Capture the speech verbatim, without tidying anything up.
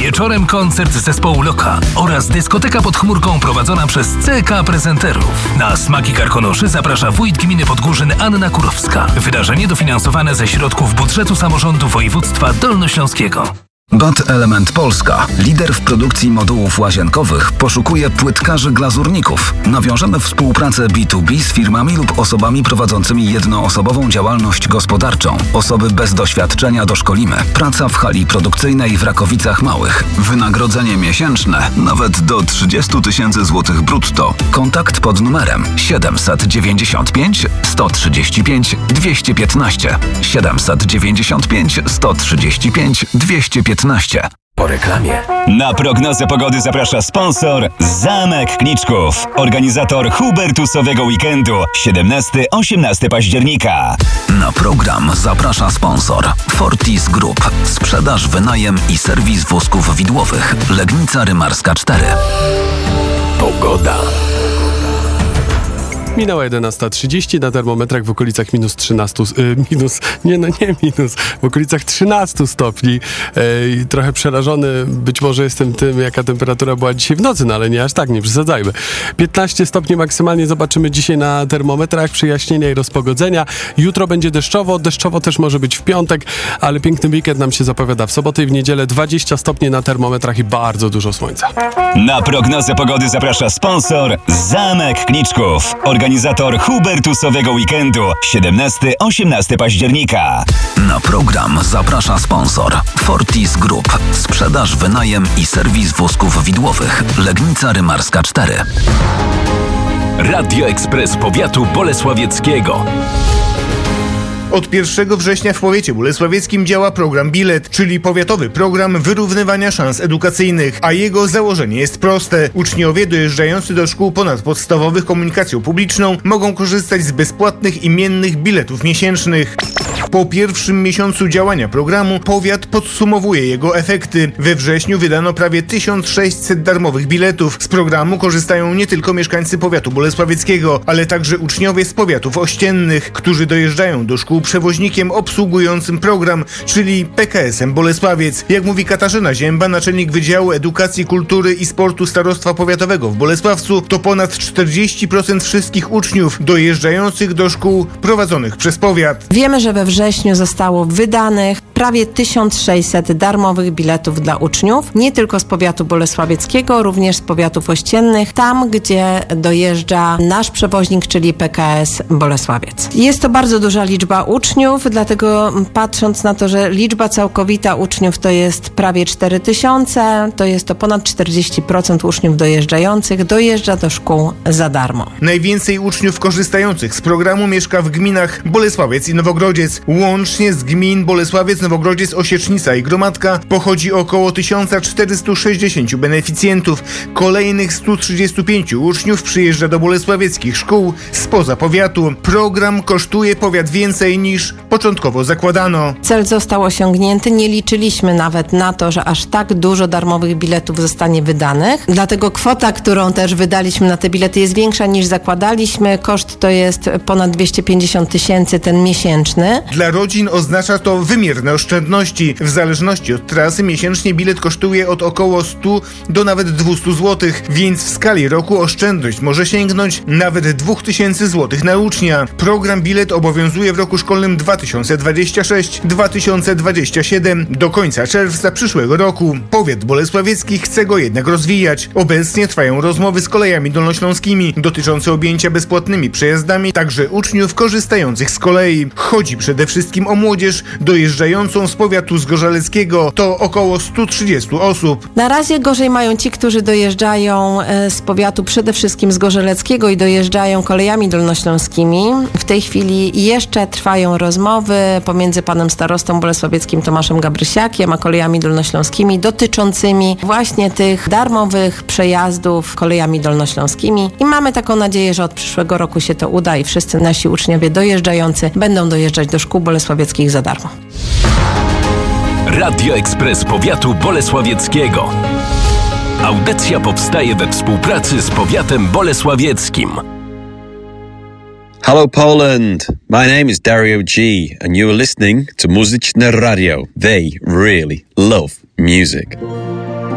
Wieczorem koncert zespołu Loka oraz dyskoteka pod chmurką prowadzona przez C K Prezenterów. Na Smaki Karkonoszy zaprasza wójt gminy Podgórzyn Anna Kurowska. Wydarzenie dofinansowane ze środków budżetu samorządu województwa dolnośląskiego. Bat Element Polska, lider w produkcji modułów łazienkowych, poszukuje płytkarzy glazurników. Nawiążemy współpracę B dwa B z firmami lub osobami prowadzącymi jednoosobową działalność gospodarczą. Osoby bez doświadczenia doszkolimy. Praca w hali produkcyjnej w Rakowicach Małych. Wynagrodzenie miesięczne nawet do trzydzieści tysięcy złotych brutto. Kontakt pod numerem siedemset dziewięćdziesiąt pięć sto trzydzieści pięć dwieście piętnaście. siedemset dziewięćdziesiąt pięć sto trzydzieści pięć dwieście piętnaście. Po reklamie. Na prognozę pogody zaprasza sponsor Zamek Kniczków, organizator Hubertusowego Weekendu siedemnastego do osiemnastego października. Na program zaprasza sponsor Fortis Group, sprzedaż, wynajem i serwis wózków widłowych. Legnica Rymarska cztery. Pogoda. Minęła jedenasta trzydzieści, na termometrach w okolicach minus trzynaście, y, minus, nie no nie minus, w okolicach trzynaście stopni. Y, trochę przerażony być może jestem tym, jaka temperatura była dzisiaj w nocy, no ale nie aż tak, nie przesadzajmy. piętnaście stopni maksymalnie zobaczymy dzisiaj na termometrach, przyjaśnienia i rozpogodzenia. Jutro będzie deszczowo, deszczowo też może być w piątek, ale piękny weekend nam się zapowiada w sobotę i w niedzielę. dwadzieścia stopni na termometrach i bardzo dużo słońca. Na prognozę pogody zaprasza sponsor Zamek Kniczków, organizator Hubertusowego Weekendu siedemnastego do osiemnastego października. Na program zaprasza sponsor Fortis Group, sprzedaż, wynajem i serwis wózków widłowych. Legnica Rymarska cztery. Radio Ekspres Powiatu Bolesławieckiego. Od pierwszego września w powiecie bolesławieckim działa program Bilet, czyli powiatowy program wyrównywania szans edukacyjnych, a jego założenie jest proste. Uczniowie dojeżdżający do szkół ponadpodstawowych komunikacją publiczną mogą korzystać z bezpłatnych imiennych biletów miesięcznych. Po pierwszym miesiącu działania programu powiat podsumowuje jego efekty. We wrześniu wydano prawie tysiąc sześćset darmowych biletów. Z programu korzystają nie tylko mieszkańcy powiatu bolesławieckiego, ale także uczniowie z powiatów ościennych, którzy dojeżdżają do szkół przewoźnikiem obsługującym program, czyli P K S-em Bolesławiec. Jak mówi Katarzyna Zięba, naczelnik Wydziału Edukacji, Kultury i Sportu Starostwa Powiatowego w Bolesławcu, to ponad czterdzieści procent wszystkich uczniów dojeżdżających do szkół prowadzonych przez powiat. Wiemy, że we wrześniu zostało wydanych prawie tysiąc sześćset darmowych biletów dla uczniów, nie tylko z powiatu bolesławieckiego, również z powiatów ościennych, tam gdzie dojeżdża nasz przewoźnik, czyli P K S Bolesławiec. Jest to bardzo duża liczba uczniów, dlatego patrząc na to, że liczba całkowita uczniów to jest prawie cztery tysiące, to jest to ponad czterdzieści procent uczniów dojeżdżających, dojeżdża do szkół za darmo. Najwięcej uczniów korzystających z programu mieszka w gminach Bolesławiec i Nowogrodziec. Łącznie z gmin Bolesławiec, Nowogrodziec, Osiecznica i Gromadka pochodzi około tysiąc czterysta sześćdziesiąt beneficjentów. Kolejnych stu trzydziestu pięciu uczniów przyjeżdża do bolesławieckich szkół spoza powiatu. Program kosztuje powiat więcej niż początkowo zakładano. Cel został osiągnięty, nie liczyliśmy nawet na to, że aż tak dużo darmowych biletów zostanie wydanych. Dlatego kwota, którą też wydaliśmy na te bilety, jest większa niż zakładaliśmy. Koszt to jest ponad dwieście pięćdziesiąt tysięcy ten miesięczny. Dla rodzin oznacza to wymierne oszczędności. W zależności od trasy miesięcznie bilet kosztuje od około stu do nawet dwustu złotych, więc w skali roku oszczędność może sięgnąć nawet dwóch tysięcy złotych na ucznia. Program Bilet obowiązuje w roku szkolnym dwa tysiące dwudziestym szóstym dwa tysiące dwudziestym siódmym do końca czerwca przyszłego roku. Powiat bolesławiecki chce go jednak rozwijać. Obecnie trwają rozmowy z kolejami dolnośląskimi dotyczące objęcia bezpłatnymi przejazdami także uczniów korzystających z kolei. Chodzi przede wszystkim o młodzież dojeżdżającą z powiatu zgorzeleckiego. To około stu trzydziestu osób. Na razie gorzej mają ci, którzy dojeżdżają z powiatu przede wszystkim zgorzeleckiego i dojeżdżają kolejami dolnośląskimi. W tej chwili jeszcze trwają rozmowy pomiędzy panem starostą bolesławieckim Tomaszem Gabrysiakiem a kolejami dolnośląskimi dotyczącymi właśnie tych darmowych przejazdów kolejami dolnośląskimi i mamy taką nadzieję, że od przyszłego roku się to uda i wszyscy nasi uczniowie dojeżdżający będą dojeżdżać do szkół bolesławieckich za darmo. Radio Ekspres Powiatu Bolesławieckiego. Audycja powstaje we współpracy z powiatem bolesławieckim. Hello Poland, my name is Dario G and you are listening to Muzyczne Radio. They really love music.